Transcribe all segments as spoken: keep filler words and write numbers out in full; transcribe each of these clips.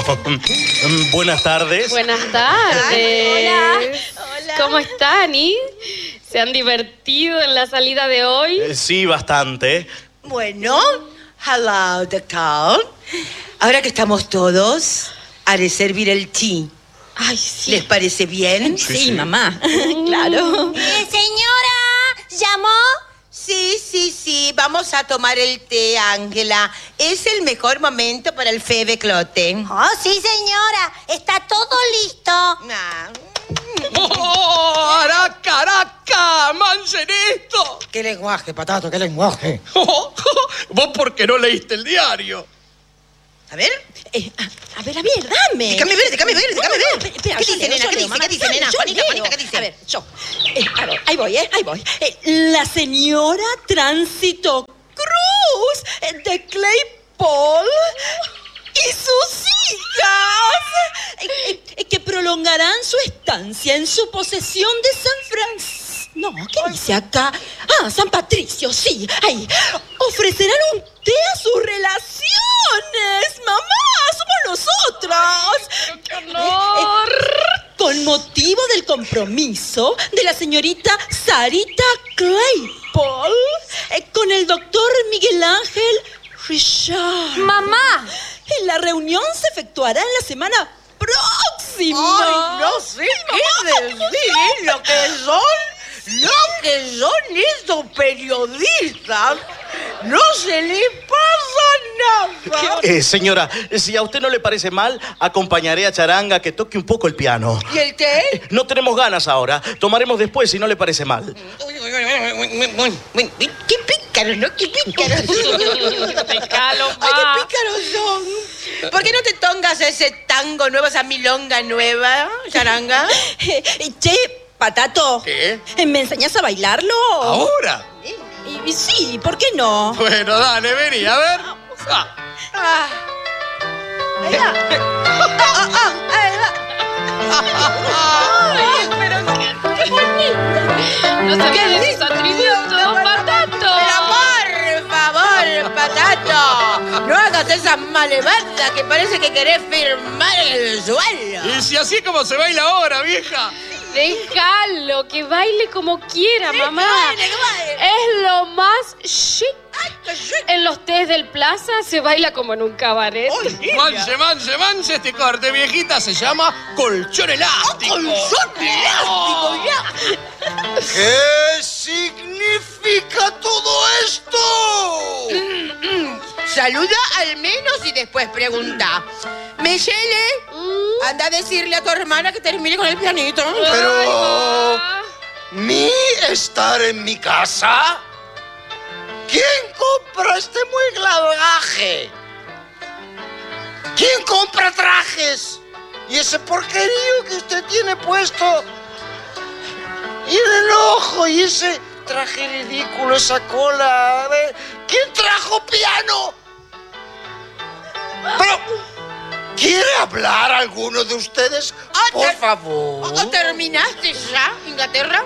Buenas tardes. Buenas tardes. Ay, hola. Hola. ¿Cómo están? ¿Y se han divertido en la salida de hoy? Eh, sí, bastante. Bueno, hello, doctor. Ahora que estamos todos, haré servir el té. Ay, sí. ¿Les parece bien? Sí, sí. mamá. Claro. Eh, señora, ¿llamó? Sí, sí, sí. Vamos a tomar el té, Ángela. Es el mejor momento para el febeclote. Oh, sí, señora. Está todo listo. Ah. ¡Oh, araca, araca! ¡Manchen esto! ¿Qué lenguaje, Patato? ¿Qué lenguaje? Oh, vos porque no leíste el diario. A ver. Eh, a, a ver, a ver, dame. Déjame ver, déjame ver, déjame No, no, ver. espera, ¿Qué yo dice, leo, nena? yo ¿Qué leo, dice? mamá. ¿Qué dice, Yo nena? leo, Juanita, Juanita, ¿qué dice? A ver, yo. Eh, a ver, ahí voy, ¿eh? Ahí voy. Eh, la señora Tránsito Cruz eh, de Claypole y sus hijas eh, eh, eh, que prolongarán su estancia en su posesión de San Francisco. No, ¿qué dice acá? Ah, San Patricio, sí, ahí. Ofrecerán un té a sus relaciones. Mamá, somos nosotros. ¡Qué honor! Eh, eh, con motivo del compromiso de la señorita Sarita Claypole eh, con el doctor Miguel Ángel Richard. Mamá. Y la reunión se efectuará en la semana próxima. Ay, no sé qué decir, lo que son, lo que son estos periodistas. No se les pasa nada. Eh, señora, si a usted no le parece mal, acompañaré a Charanga que toque un poco el piano. ¿Y el té? No tenemos ganas ahora. Tomaremos después si no le parece mal. Qué pícaros, ¿no? Qué pícaros. Déjalo, Ay, ma. qué pícaros son. ¿Por qué no te tongas ese tango nuevo, esa milonga nueva, Charanga? Eh, eh, che, Patato. ¿Qué? eh, ¿Me enseñás a bailarlo? ¿Ahora? Y, y sí, ¿por qué no? Bueno, dale, vení, a ver. Ah. Ah. Ahí va. Ah, ah, ahí va. Ay, pero qué bonito. No sabía de sus atributos, Patato. Pero por favor, Patato, no hagas esas malevadas que parece que querés firmar en el suelo. Y si así como se baila ahora, vieja. Déjalo, que baile como quiera, mamá. baile, que baile. Es lo más chic. Ay, qué chic. En los tés del plaza se baila como en un cabaret. Manche, manche, manche, este corte, viejita, se llama colchón elástico. Colchón elástico, ya. ¿Qué significa todo esto? Saluda al menos y después pregunta. Michelle, anda a decirle a tu hermana que termine con el pianito. Pero... ¿Mi estar en mi casa? ¿Quién compra este mueglavaje? ¿Quién compra trajes? Y ese porquerío que usted tiene puesto. Y el ojo y ese traje ridículo, esa cola. A ver, ¿quién trajo piano? Pero, ¿quiere hablar alguno de ustedes? Ah, Por ter- favor. ¿O terminaste ya, Inglaterra?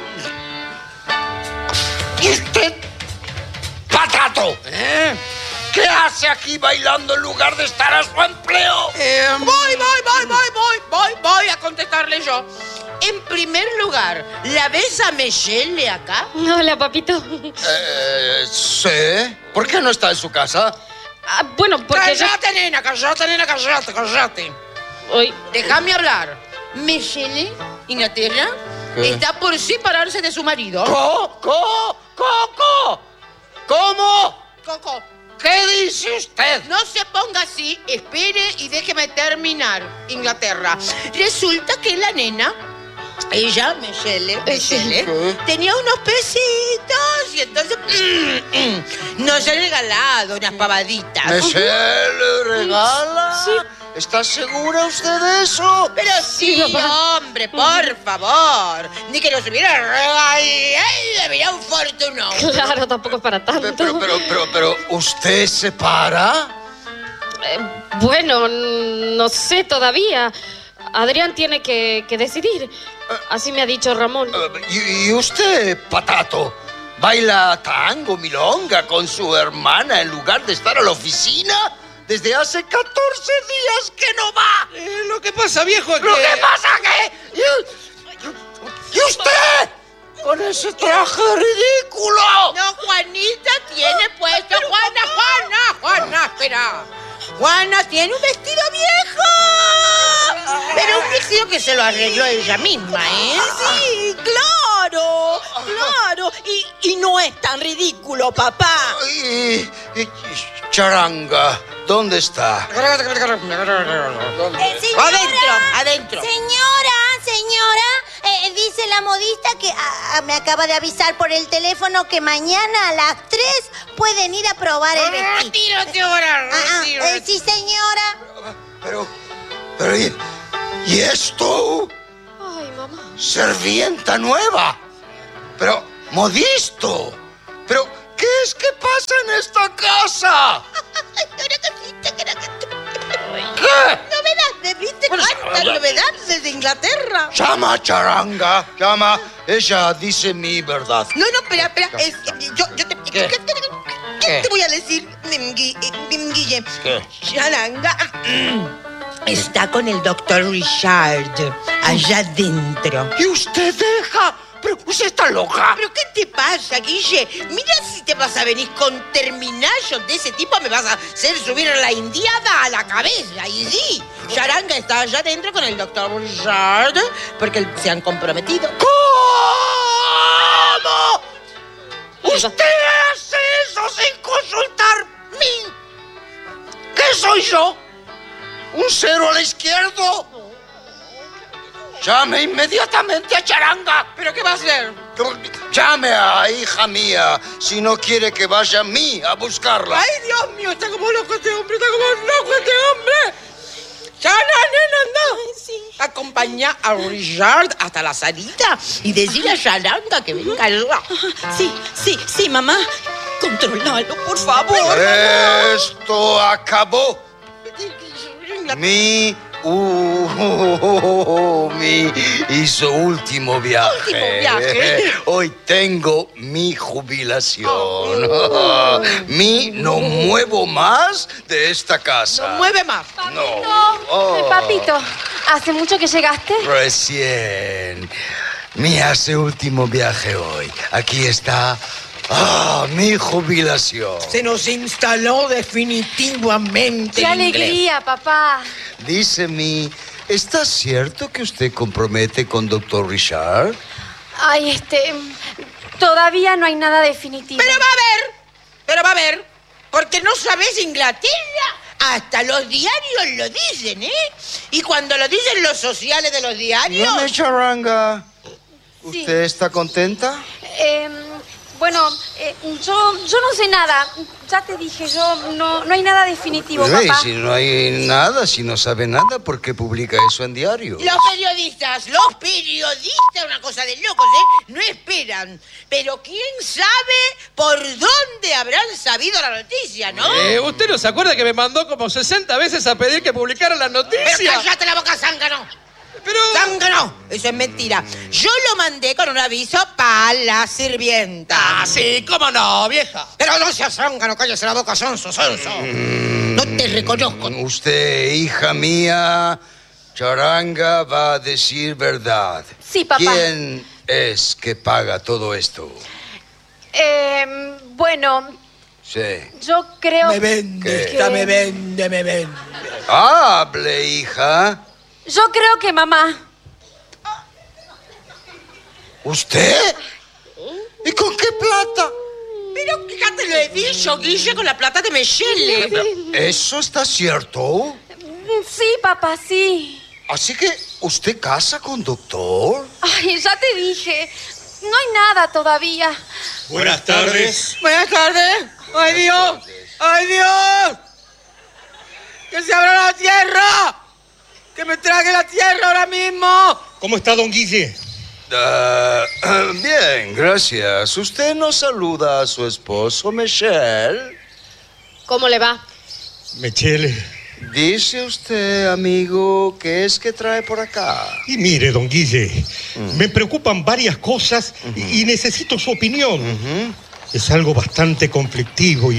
¿Y usted, Patato? ¿Eh? ¿Qué hace aquí bailando en lugar de estar a su empleo? Eh, Voy, voy, voy, voy, voy, voy, voy a contestarle yo. En primer lugar, ¿la ves a Michelle acá? Hola, papito. Eh, sí. ¿Por qué no está en su casa? Ah, bueno, porque ya... Cállate, nena, cállate, nena, cállate, cállate. Hoy... Déjame hablar. Michelle, Inglaterra, ¿Qué? está por separarse de su marido. ¿Co? ¿Co? ¿Coco? ¿Cómo? Coco, ¿Qué dice usted? no se ponga así, espere y déjeme terminar, Inglaterra. Resulta que la nena, ella, Michelle, Michelle, Sí. tenía unos pesitos y entonces mm, mm, nos ha regalado unas pavaditas. ¿Michelle le regala? Sí. ¿Está segura usted de eso? Pero sí, hombre, por favor. Ni que nos hubiera regalado. Le vería un fortuno. Claro, tampoco es para tanto. Pero, pero, pero, pero, ¿usted se para? Eh, bueno, no sé todavía. Adrián tiene que, que decidir. Así me ha dicho Ramón. ¿Y, y usted, Patato? ¿Baila tango, milonga con su hermana en lugar de estar a la oficina? Desde hace catorce días que no va. Eh, lo que pasa, viejo, es que... ¿Lo que pasa que...? ¿Y, y usted? Con ese traje ridículo. No, Juanita tiene puesto. Juana, Juana, Juana, espera. Juana tiene un vestido viejo. Pero un vestido que se lo arregló ella misma, ¿eh? Sí, claro, claro. Y, y no es tan ridículo, papá. Y, y- Charanga, ¿dónde está? Eh, señora, Adentro, adentro. Señora, señora, eh, dice la modista que ah, me acaba de avisar por el teléfono que mañana a las tres pueden ir a probar el vestido. Retírate ahora, Ah, ah, retírate. eh, sí, señora. Pero, pero, ¿y, y esto? Ay, mamá. Servienta nueva. Pero, modisto. Pero, ¿qué es que pasa en esta casa? ¿Qué? Novedades, ¿viste? ¿Cuántas novedades desde Inglaterra? Llama, Charanga, llama. Ella dice mi verdad. No, no, espera, espera. Es, eh, yo, yo te, ¿Qué? ¿Qué, qué- qué ¿Qué? te voy a decir, mm, Gui- eh, mm, Guille? ¿Qué? Charanga está con el doctor Richard allá adentro. ¿Y usted deja? Pero usted está loca. ¿Pero qué te pasa, Guille? Mira si te vas a venir con terminallos de ese tipo, me vas a hacer subir la indiada a la cabeza. Y sí, Charanga está allá adentro con el doctor Richard porque se han comprometido. ¿Cómo? ¿Usted hace eso sin consultarme? ¿Qué soy yo? ¿Un cero a la izquierda? Llame inmediatamente a Charanga. ¿Pero qué va a hacer? Llame a hija mía si no quiere que vaya a mí a buscarla. ¡Ay, Dios mío! Está como loco este hombre, está como loco este hombre. ¡Chana, nena, anda! Acompaña a Richard hasta la salida y decirle a Charanga que venga allá. Sí, sí, sí, mamá. Controlalo, por favor. Esto acabó. Mi, uh, uh, uh, mi hizo último viaje. Último viaje. Hoy tengo mi jubilación. Mi no muevo más de esta casa. No mueve más. No. Eh, Oh, Papito, ¿hace mucho que llegaste? Recién. Mi hace último viaje hoy. Aquí está. Ah, mi jubilación. Se nos instaló definitivamente ¡Qué el inglés. alegría, papá! Dice mi, ¿está cierto que usted compromete con doctor Richard? Ay, este... Todavía no hay nada definitivo. Pero va a haber, pero va a haber, porque no sabes Inglaterra. Hasta los diarios lo dicen, ¿eh? Y cuando lo dicen los sociales de los diarios... Dígame, Charanga, Sí. ¿usted está contenta? Eh, bueno, eh, yo, yo no sé nada. Ya te dije, yo no, no hay nada definitivo, Pues, papá. si no hay nada, si no sabe nada, ¿por qué publica eso en diario? Los periodistas, los periodistas, una cosa de locos, ¿eh? No esperan. Pero quién sabe por dónde habrán sabido la noticia, ¿no? Eh, ¿Usted no se acuerda que me mandó como sesenta veces a pedir que publicara la Pero noticia? cállate la boca, zángano. Pero... ¡Zángano! Eso es mentira. Yo lo mandé con un aviso para la sirvienta. Ah, sí, cómo no, vieja. Pero no seas zángano, cállese la boca, sonso, sonso. No te reconozco. Usted, hija mía, Charanga va a decir verdad. Sí, papá. ¿Quién es que paga todo esto? Eh, bueno, Sí. yo creo... Me vende, ¿Qué? esta me vende, me vende. Hable, hija. Yo creo que mamá... ¿Usted? ¿Y con qué plata? Pero fíjate, lo he dicho, Guille, con la plata de Michelle. ¿Eso está cierto? Sí, papá, sí. Así que, ¿usted casa con doctor? Ay, ya te dije. No hay nada todavía. Buenas tardes. Buenas tardes. ¡Ay, Dios! ¡Ay, Dios! ¡Que se abra la tierra! ¡Que me trague la tierra ahora mismo! ¿Cómo está, don Guille? Ah, bien, gracias. ¿Usted no saluda a su esposo, Michelle? ¿Cómo le va? Mechele. Dice usted, amigo, ¿qué es que trae por acá? Y mire, don Guille, me preocupan varias cosas y, y necesito su opinión. Es algo bastante conflictivo y,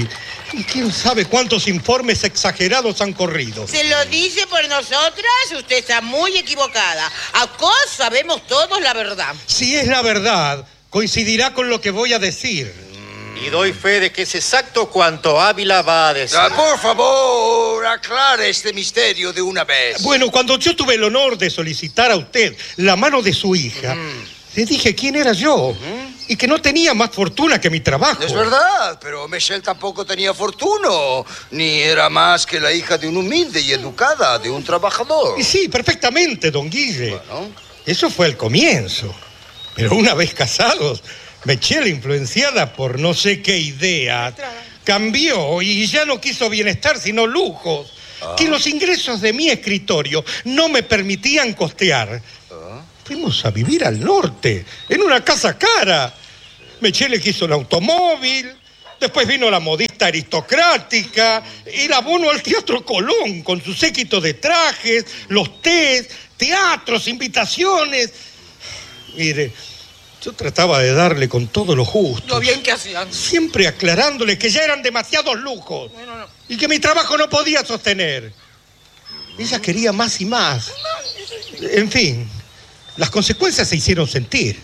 Y quién sabe cuántos informes exagerados han corrido. Se lo dice por nosotras, usted está muy equivocada. Acá sabemos todos la verdad. Si es la verdad, coincidirá con lo que voy a decir. Y doy fe de que es exacto cuanto Ávila va a decir. Ah, por favor, aclare este misterio de una vez. Bueno, cuando yo tuve el honor de solicitar a usted la mano de su hija, uh-huh. le dije quién era yo uh-huh. y que no tenía más fortuna que mi trabajo. Es verdad, pero Michelle tampoco tenía fortuna, ni era más que la hija de un humilde y educada, de un trabajador. Y sí, perfectamente, don Guille. Bueno. Eso fue el comienzo. Pero una vez casados, Michelle, influenciada por no sé qué idea, cambió y ya no quiso bienestar sino lujos ah. que los ingresos de mi escritorio no me permitían costear. Ah. Fuimos a vivir al norte, en una casa cara. Michelle quiso el automóvil, después vino la modista aristocrática, el abono al Teatro Colón con su séquito de trajes, los tés, teatros, invitaciones. Mire, yo trataba de darle con todo lo justo. Lo bien que hacían. Siempre aclarándole que ya eran demasiados lujos. No, no, no. Y que mi trabajo no podía sostener. Ella quería más y más. En fin, las consecuencias se hicieron sentir.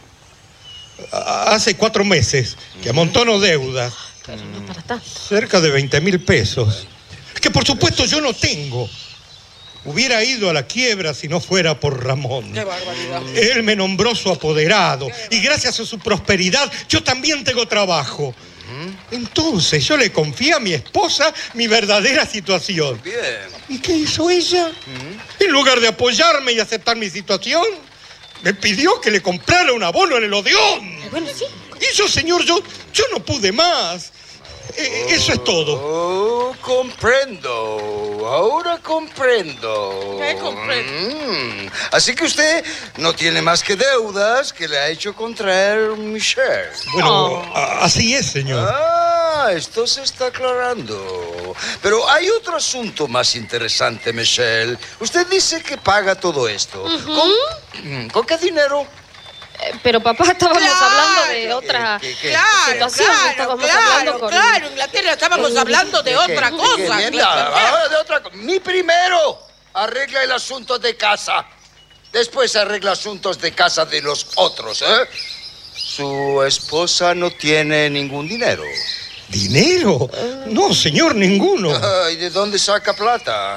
Hace cuatro meses que amontono deudas. Pero no para tanto. Cerca de veinte mil pesos. Que por supuesto yo no tengo. Hubiera ido a la quiebra si no fuera por Ramón. ¡Qué barbaridad! Él me nombró su apoderado y gracias a su prosperidad yo también tengo trabajo. Entonces yo le confié a mi esposa mi verdadera situación. Bien. ¿Y qué hizo ella? En lugar de apoyarme y aceptar mi situación, me pidió que le comprara un abono en el Odeón. Bueno, sí. Y yo, señor, yo, yo no pude más. Eh, eso es todo. Oh, comprendo. Ahora comprendo. ¿Qué comprendo? Mm. Así que usted no tiene más que deudas que le ha hecho contraer Michelle. Bueno, oh. así es, señor. Ah, esto se está aclarando. Pero hay otro asunto más interesante, Michelle. Usted dice que paga todo esto. Uh-huh. ¿Con, ¿Con qué dinero? Eh, pero papá, estábamos claro. hablando de otra ¿Qué, qué, qué? Claro, situación. claro, estábamos claro, hablando con... claro. Inglaterra, estábamos hablando de, de otra ¿Qué? cosa. ¿Qué? Ahora de otra cosa. Mi primero arregla el asunto de casa. Después arregla asuntos de casa de los otros, ¿eh? Su esposa no tiene ningún dinero. ¿Dinero? No, señor, ninguno. ¿Y de dónde saca plata?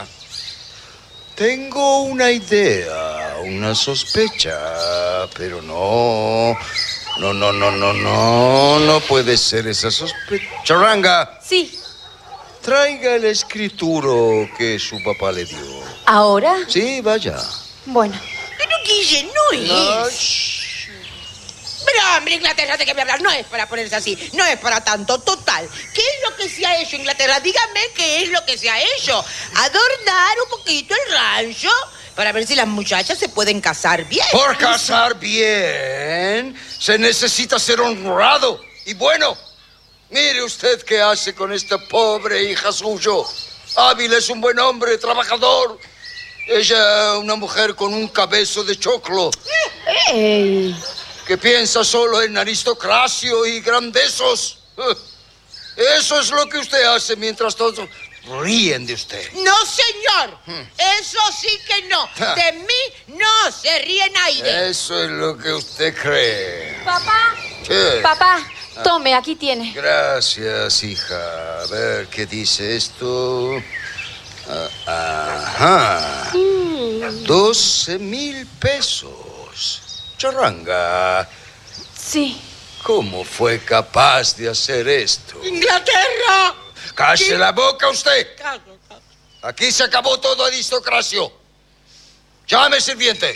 Tengo una idea, una sospecha, pero no, no, no, no, no, no, no puede ser esa sospecha. Charanga. Sí. Traiga el escrituro que su papá le dio. ¿Ahora? Sí, vaya. Bueno. Pero Guille, no es. No, shh. Pero, hombre, Inglaterra, ¿de qué me hablar? No es para ponerse así, no es para tanto. Total, ¿qué es lo que se ha hecho, Inglaterra? Dígame qué es lo que se ha hecho. Adornar un poquito el rancho para ver si las muchachas se pueden casar bien. Por casar bien, se necesita ser honrado y bueno. Mire usted qué hace con esta pobre hija suyo. Ávila es un buen hombre, trabajador. Ella, una mujer con un cabezo de choclo. ¡Ey! Que piensa solo en aristocracia y grandezos. Eso es lo que usted hace mientras todos ríen de usted. No, señor. Hmm. Eso sí que no. De mí no se ríe nadie. Eso es lo que usted cree. Papá. ¿Qué? Papá, tome, aquí tiene. Gracias, hija. A ver, ¿qué dice esto? Uh, ajá. Mm. doce mil pesos. Charanga. Sí. ¿Cómo fue capaz de hacer esto? ¡Inglaterra! ¡Cállese ¿Qué? la boca usted! Calma, calma. Aquí se acabó todo aristocracia. Llame, sirviente.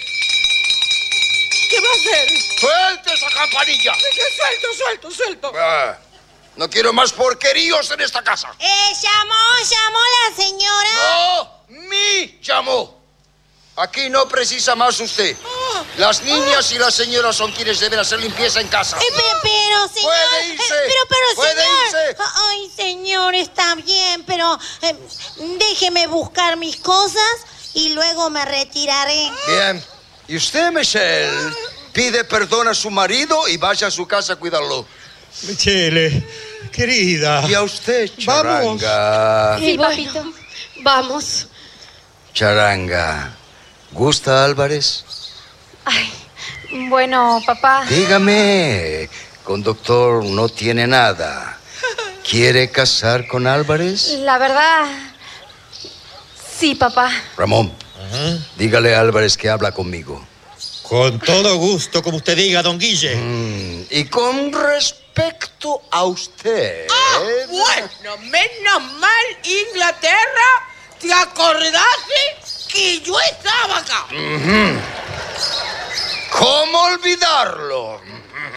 ¿Qué va a hacer? ¡Suelte esa campanilla! Suelto, suelto, suelto. Ah, no quiero más porqueríos en esta casa. Eh, llamó, llamó la señora. No, mi llamó. Aquí no precisa más usted. Las niñas y las señoras son quienes deben hacer limpieza en casa. Eh, pero, pero, señor. Puede irse. Eh, pero, pero, Puede señor. irse. Ay, señor, está bien, pero eh, déjeme buscar mis cosas y luego me retiraré. Bien. Y usted, Michelle, pide perdón a su marido y vaya a su casa a cuidarlo. Michelle, Querida. Y a usted, Vamos. Charanga. Sí, papito. Vamos. Charanga, ¿gusta Álvarez? Ay, bueno, papá. Dígame, conductor no tiene nada. ¿Quiere casar con Álvarez? La verdad, sí, papá. Ramón, dígale a Álvarez que habla conmigo. Con todo gusto, como usted diga, don Guille. Mm, y con respecto a usted... Ah, bueno, menos mal, Inglaterra, ¿te acordaste que yo estaba acá? Ujú. ¿Cómo olvidarlo? Ujú.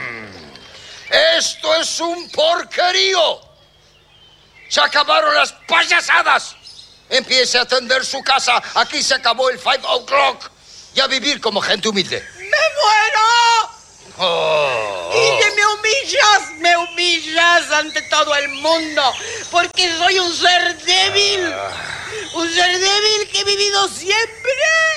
Esto es un porquerío. Se acabaron las payasadas. Empiece a atender su casa. Aquí se acabó el five o'clock. Y a vivir como gente humilde. ¡Me muero! Oh. Guille, me humillas, me humillas ante todo el mundo, porque soy un ser débil, un ser débil que he vivido siempre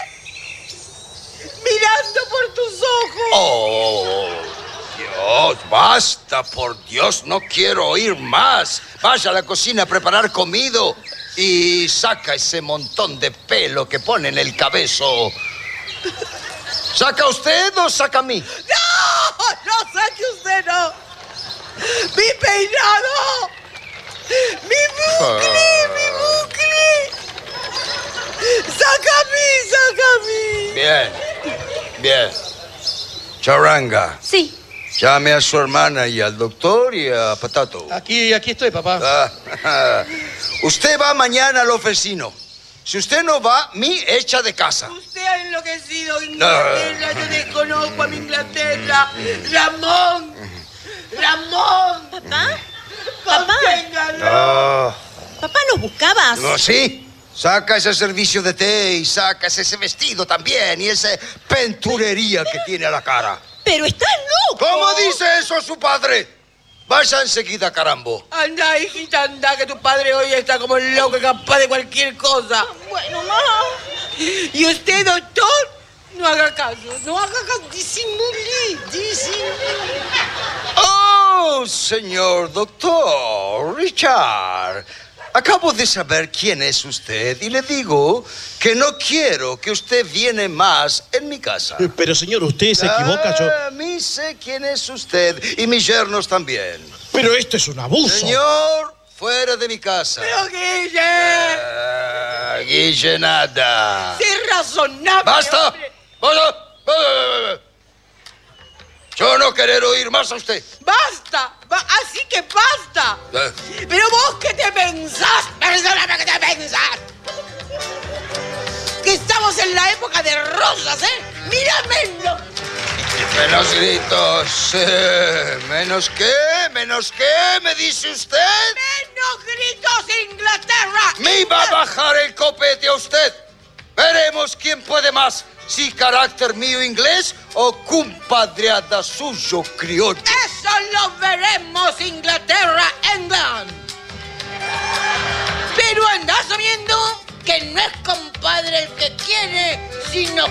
mirando por tus ojos. Oh, Dios, basta, por Dios, no quiero oír más. Vaya a la cocina a preparar comido y saca ese montón de pelo que pone en el cabezo. ¿Saca usted o saca a mí? ¡No! ¡No saque usted, no! ¡Mi peinado! ¡Mi bucle! ¡Mi bucle! ¡Saca a mí! ¡Saca a mí! Bien, bien. Charanga, Sí. llame a su hermana y al doctor y a Patato. Aquí, aquí estoy, papá. Ah, usted va mañana al oficino. Si usted no va, mi echa de casa. Usted ha enloquecido, Inglaterra. Yo desconozco a mi Inglaterra. Ramón. Ramón. ¿Papá? ¿Papá? Conténgalo. No. ¿Papá nos buscabas? No, sí. Saca ese servicio de té y sacas ese vestido también y esa penturería que tiene a la cara. Pero estás loco. ¿Cómo dice eso su padre? Vaya enseguida, carambo. Anda, hijita, anda, que tu padre hoy está como loco, capaz de cualquier cosa. Bueno, mamá. Y usted, doctor, no haga caso, no haga caso, disimule, disimule. Oh, señor doctor Richard. Acabo de saber quién es usted y le digo que no quiero que usted viene más en mi casa. Pero señor, usted se equivoca, yo... A mí sé quién es usted y mis yernos también. Pero esto es un abuso. Señor, fuera de mi casa. Pero Guille, Ah, Guille, nada. sé razonable. ¡Basta! hombre. ¡Basta! Yo no querer oír más a usted. Basta, ba- así que basta. Eh. Pero vos, ¿qué te pensás? Perdóname, ¿qué te pensás? Que estamos en la época de rosas, ¿eh? Míramelo. Menos gritos. Eh, ¿Menos qué? ¿Menos qué? ¿Me dice usted? Menos gritos, Inglaterra. Me va a bajar el copete a usted. Veremos quién puede más. Si carácter mío inglés o compadreada suyo criollo. Eso lo veremos, Inglaterra, England. Pero andás sabiendo que no es compadre el que quiere, sino